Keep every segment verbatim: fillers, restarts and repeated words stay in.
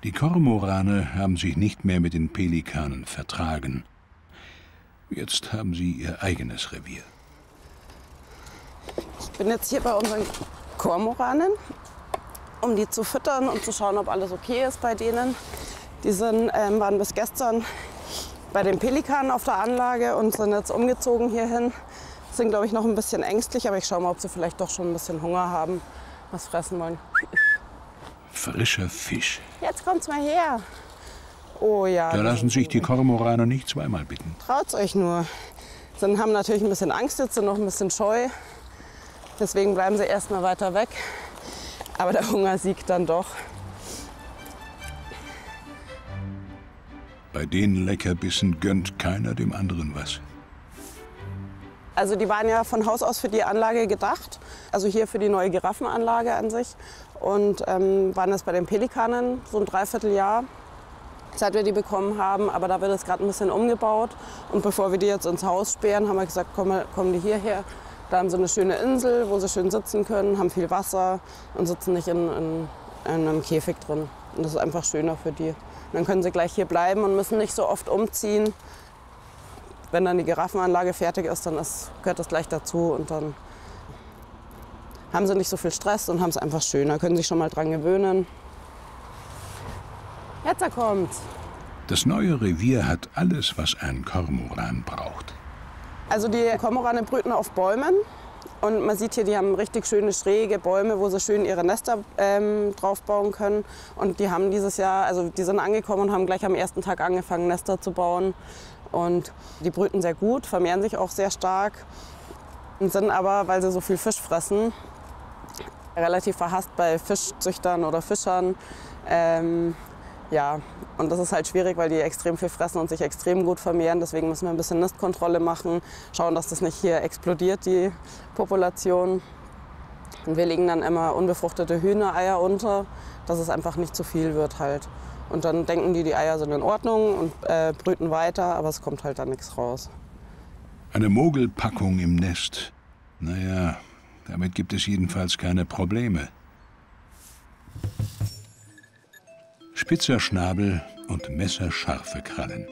Die Kormorane haben sich nicht mehr mit den Pelikanen vertragen. Jetzt haben sie ihr eigenes Revier. Ich bin jetzt hier bei unseren Kormoranen, um die zu füttern und zu schauen, ob alles okay ist bei denen. Die sind, ähm, waren bis gestern bei den Pelikanen auf der Anlage und sind jetzt umgezogen hierhin. Sind, glaube ich, noch ein bisschen ängstlich, aber ich schaue mal, ob sie vielleicht doch schon ein bisschen Hunger haben, was fressen wollen. Frischer Fisch. Jetzt kommt's mal her. Oh ja. Da lassen sich die Kormorane nicht zweimal bitten. Traut's euch nur. Sie haben natürlich ein bisschen Angst jetzt, sind noch ein bisschen scheu. Deswegen bleiben sie erstmal weiter weg. Aber der Hunger siegt dann doch. Bei den Leckerbissen gönnt keiner dem anderen was. Also die waren ja von Haus aus für die Anlage gedacht. Also hier für die neue Giraffenanlage an sich. Und ähm, waren jetzt bei den Pelikanen so ein Dreivierteljahr, seit wir die bekommen haben. Aber da wird es gerade ein bisschen umgebaut. Und bevor wir die jetzt ins Haus sperren, haben wir gesagt, komm, kommen die hierher. Da haben sie eine schöne Insel, wo sie schön sitzen können, haben viel Wasser und sitzen nicht in, in, in einem Käfig drin. Und das ist einfach schöner für die. Und dann können sie gleich hier bleiben und müssen nicht so oft umziehen. Wenn dann die Giraffenanlage fertig ist, dann ist, gehört das gleich dazu. Und dann haben sie nicht so viel Stress und haben es einfach schöner, können sich schon mal dran gewöhnen. Jetzt er kommt. Das neue Revier hat alles, was ein Kormoran braucht. Also die Kormorane brüten auf Bäumen. Und man sieht hier, die haben richtig schöne schräge Bäume, wo sie schön ihre Nester ähm, drauf bauen können. Und die haben dieses Jahr, also die sind angekommen und haben gleich am ersten Tag angefangen, Nester zu bauen. Und die brüten sehr gut, vermehren sich auch sehr stark. Und sind aber, weil sie so viel Fisch fressen, relativ verhasst bei Fischzüchtern oder Fischern. Ähm, ja, und das ist halt schwierig, weil die extrem viel fressen und sich extrem gut vermehren. Deswegen müssen wir ein bisschen Nistkontrolle machen, schauen, dass das nicht hier explodiert, die Population. Und wir legen dann immer unbefruchtete Hühnereier unter, dass es einfach nicht zu viel wird halt. Und dann denken die, die Eier sind in Ordnung und äh, brüten weiter, aber es kommt halt da nichts raus. Eine Mogelpackung im Nest. Naja, damit gibt es jedenfalls keine Probleme. Spitzer Schnabel und messerscharfe Krallen.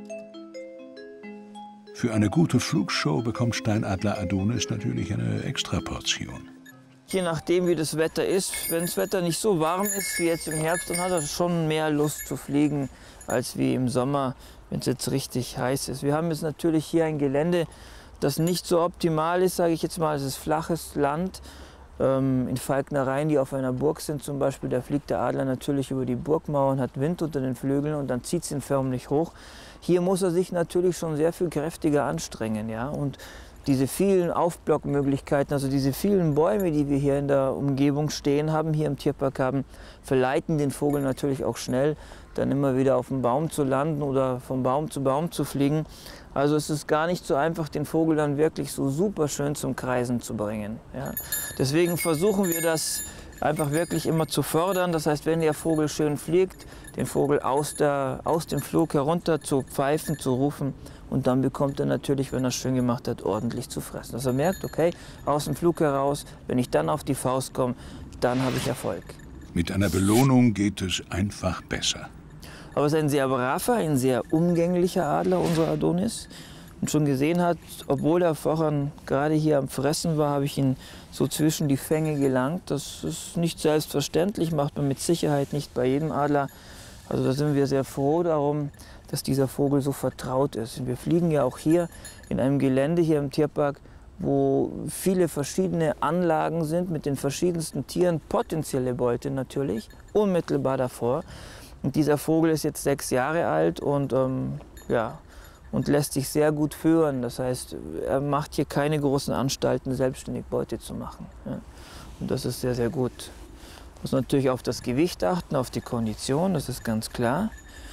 Für eine gute Flugshow bekommt Steinadler Adonis natürlich eine Extraportion. Je nachdem, wie das Wetter ist, wenn das Wetter nicht so warm ist wie jetzt im Herbst, dann hat er schon mehr Lust zu fliegen, als wie im Sommer, wenn es jetzt richtig heiß ist. Wir haben jetzt natürlich hier ein Gelände, das nicht so optimal ist, sage ich jetzt mal. Es ist flaches Land. In Falknereien, die auf einer Burg sind zum Beispiel, da fliegt der Adler natürlich über die Burgmauer und hat Wind unter den Flügeln und dann zieht es ihn förmlich hoch. Hier muss er sich natürlich schon sehr viel kräftiger anstrengen. Ja? Und diese vielen Aufblockmöglichkeiten, also diese vielen Bäume, die wir hier in der Umgebung stehen haben, hier im Tierpark haben, verleiten den Vogel natürlich auch schnell, dann immer wieder auf dem Baum zu landen oder von Baum zu Baum zu fliegen. Also es ist gar nicht so einfach, den Vogel dann wirklich so super schön zum Kreisen zu bringen. Ja. Deswegen versuchen wir das einfach wirklich immer zu fördern. Das heißt, wenn der Vogel schön fliegt, den Vogel aus, der, aus dem Flug herunter zu pfeifen, zu rufen. Und dann bekommt er natürlich, wenn er es schön gemacht hat, ordentlich zu fressen. Dass er merkt, okay, aus dem Flug heraus, wenn ich dann auf die Faust komme, dann habe ich Erfolg. Mit einer Belohnung geht es einfach besser. Aber es ist ein sehr braver, ein sehr umgänglicher Adler, unser Adonis. Und schon gesehen hat, obwohl er vorhin gerade hier am Fressen war, habe ich ihn so zwischen die Fänge gelangt. Das ist nicht selbstverständlich, macht man mit Sicherheit nicht bei jedem Adler. Also da sind wir sehr froh darum, dass dieser Vogel so vertraut ist. Und wir fliegen ja auch hier in einem Gelände hier im Tierpark, wo viele verschiedene Anlagen sind mit den verschiedensten Tieren, potenzielle Beute natürlich, unmittelbar davor. Und dieser Vogel ist jetzt sechs Jahre alt und, ähm, ja, und lässt sich sehr gut führen. Das heißt, er macht hier keine großen Anstalten, selbstständig Beute zu machen. Ja. Und das ist sehr, sehr gut. Man muss natürlich auf das Gewicht achten, auf die Kondition, das ist ganz klar.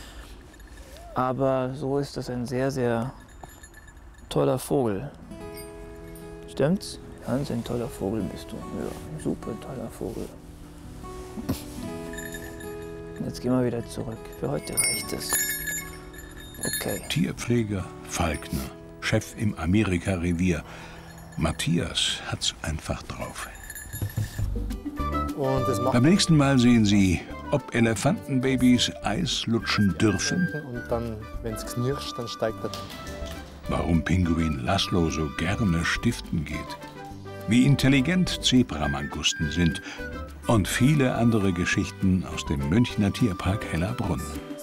Aber so ist das ein sehr, sehr toller Vogel. Stimmt's? Ganz ein toller Vogel bist du. Ja, ein super toller Vogel. Jetzt gehen wir wieder zurück. Für heute reicht es. Okay. Tierpfleger Falkner, Chef im Amerika-Revier. Matthias hat's einfach drauf. Und das macht Beim nächsten Mal sehen Sie ob Elefantenbabys Eis lutschen dürfen, Und dann, wenn es knirscht, dann steigt er. warum Pinguin Laszlo so gerne stiften geht, wie intelligent Zebramangusten sind und viele andere Geschichten aus dem Münchner Tierpark Hellabrunn.